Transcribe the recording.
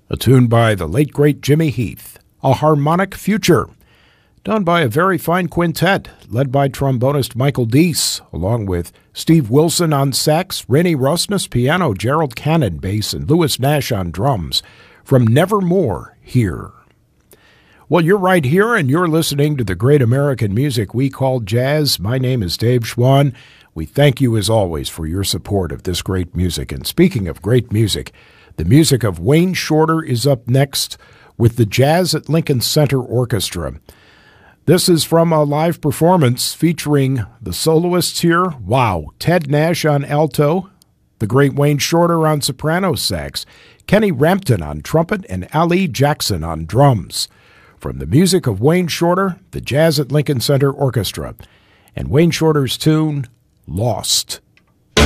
A tune by the late great Jimmy Heath, A Harmonic Future, done by a very fine quintet led by trombonist Michael Deese, along with Steve Wilson on sax, Rennie Rusness piano, Gerald Cannon bass, and Louis Nash on drums, from Nevermore Here. Well, you're right here, and you're listening to the great American music we call jazz. My name is Dave Schwann. We thank you, as always, for your support of this great music. And speaking of great music, the music of Wayne Shorter is up next with the Jazz at Lincoln Center Orchestra. This is from a live performance featuring the soloists here. Wow, Ted Nash on alto, the great Wayne Shorter on soprano sax, Kenny Rampton on trumpet, and Ali Jackson on drums. From the music of Wayne Shorter, the Jazz at Lincoln Center Orchestra, and Wayne Shorter's tune, Lost.